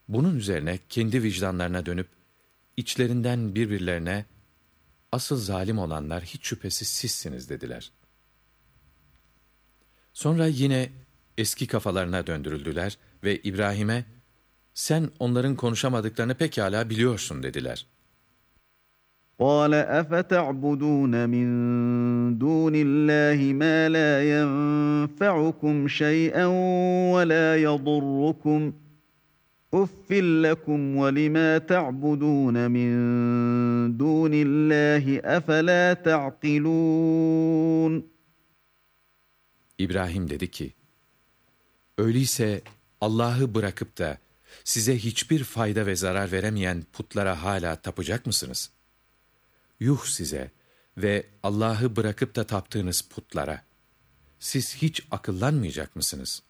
Bunun üzerine kendi vicdanlarına dönüp, içlerinden birbirlerine, asıl zalim olanlar hiç şüphesiz sizsiniz dediler. Sonra yine eski kafalarına döndürüldüler ve İbrahim'e, sen onların konuşamadıklarını pekala biliyorsun dediler. قَالَ أَفَتَعْبُدُونَ مِن دُونِ اللّٰهِ مَا لَا يَنفَعُكُمْ شَيْئًا وَلَا يَضُرُّكُمْ أُفٍّ لَكُمْ وَلِمَا تَعْبُدُونَ مِن دُونِ اللّٰهِ أَفَلَا تَعْقِلُونَ İbrahim dedi ki, öyleyse Allah'ı bırakıp da size hiçbir fayda ve zarar veremeyen putlara hala tapacak mısınız? Yuh size ve Allah'ı bırakıp da taptığınız putlara! Siz hiç akıllanmayacak mısınız?'